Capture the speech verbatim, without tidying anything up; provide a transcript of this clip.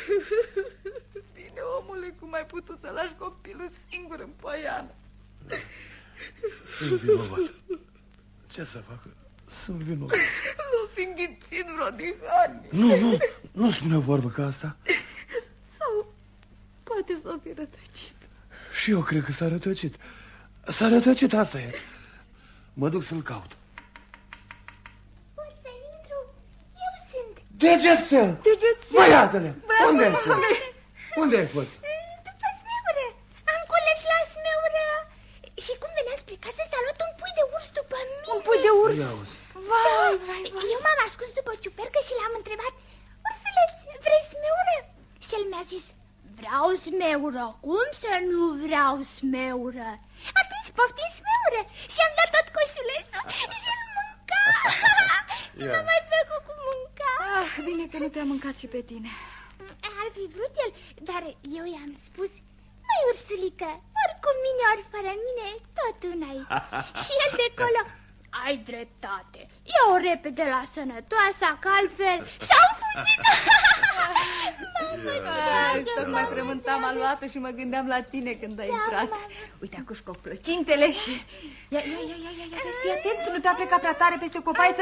Bine, omule, cum ai putut să lași copilul singur în poiană? Sunt vinovat. Ce să fac? Sunt vinovat. Nu fi înghițit vreo dihanie. Nu, nu, nu spune o vorbă ca asta. Sau poate s-o fi rătăcit. Și eu cred că s-a rătăcit. S-a rătăcit, asta e. Mă duc să-l caut. Pot să intru? Eu sunt. Degețel! Degețel! Băiatele! Unde ai fost? Unde ai fost? După smeură. Am cules la smeură. Și cum veneam spre casă, s-a luat un pui de urs după mine. Un pui de urs? Vai, vai, vai. Eu m-am ascuns după ciupercă și l-am întrebat: ursuleț, vrei smeură? Și el mi-a zis: vreau smeură. Cum să nu vreau smeură? Atunci poftim smeură. Și am dat tot coșulețul și îl mânca. Și m-a mai plăcut cu mânca. Ah, bine că nu te-a mâncat și pe tine. Ar fi vrut el, dar eu i-am spus: măi, ursulică, ori cu mine, ori fără mine, tot una-i. Și el de acolo: ai dreptate, ia-o repede la sănătoasa, că altfel s-au fugit. Ai, tocmai frământam aluatul și mă gândeam la tine când ai intrat. Uite, acuși cu plăcintele și... Ia, ia, ia, ia, ia, ia, vezi, fii atent, nu te-a plecat prea tare peste copaie să